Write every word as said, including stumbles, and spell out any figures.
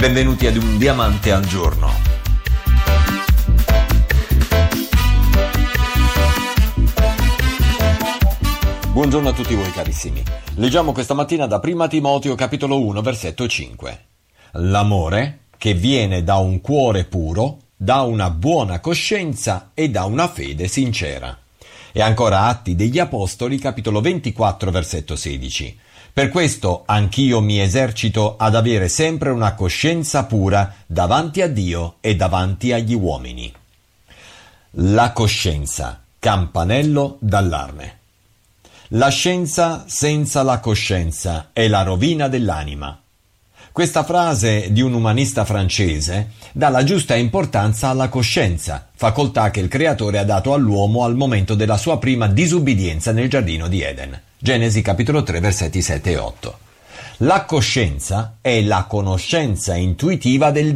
Benvenuti ad Un Diamante al Giorno. Buongiorno a tutti voi carissimi. Leggiamo questa mattina da Prima Timoteo capitolo uno versetto cinque. L'amore che viene da un cuore puro, da una buona coscienza e da una fede sincera. E ancora Atti degli Apostoli capitolo ventiquattro versetto sedici. Per questo anch'io mi esercito ad avere sempre una coscienza pura davanti a Dio e davanti agli uomini. La coscienza, campanello d'allarme. La scienza senza la coscienza è la rovina dell'anima. Questa frase di un umanista francese dà la giusta importanza alla coscienza, facoltà che il Creatore ha dato all'uomo al momento della sua prima disubbidienza nel giardino di Eden. Genesi capitolo tre versetti sette e otto. La coscienza è la conoscenza intuitiva del